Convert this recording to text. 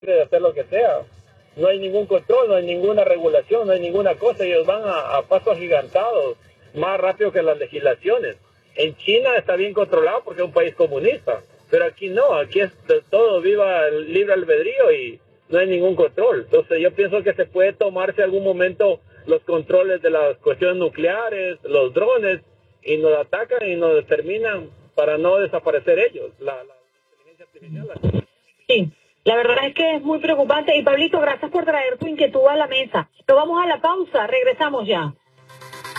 de hacer lo que sea. No hay ningún control, no hay ninguna regulación, no hay ninguna cosa. Ellos van a pasos agigantados, más rápido que las legislaciones. En China está bien controlado porque es un país comunista, pero aquí no, aquí es todo viva el libre albedrío y no hay ningún control. Entonces yo pienso que se puede tomarse algún momento los controles de las cuestiones nucleares, los drones, y nos atacan y nos determinan para no desaparecer ellos, la inteligencia artificial. Sí, la verdad es que es muy preocupante. Y Pablito, gracias por traer tu inquietud a la mesa. Nos vamos a la pausa, regresamos ya.